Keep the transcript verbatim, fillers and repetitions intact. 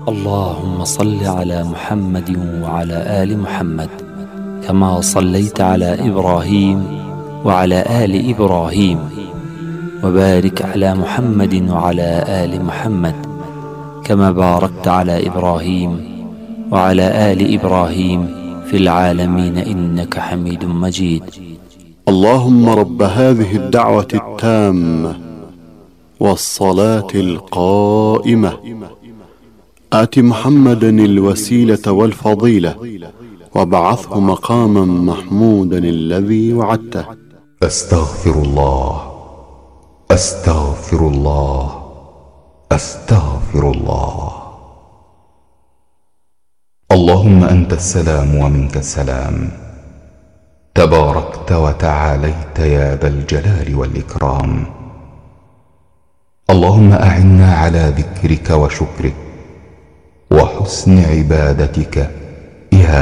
اللهم صل على محمد وعلى آل محمد كما صليت على إبراهيم وعلى آل إبراهيم، وبارك على محمد وعلى آل محمد كما باركت على إبراهيم وعلى آل إبراهيم في العالمين إنك حميد مجيد. اللهم رب هذه الدعوة التامة والصلاة القائمة آت محمدا الوسيلة والفضيلة وابعثه مقاما محمودا الذي وعدته. أستغفر الله أستغفر الله أستغفر الله. اللهم أنت السلام ومنك السلام، تباركت وتعاليت يا ذا الجلال والإكرام. اللهم أعنا على ذكرك وشكرك وحسن عبادتك يا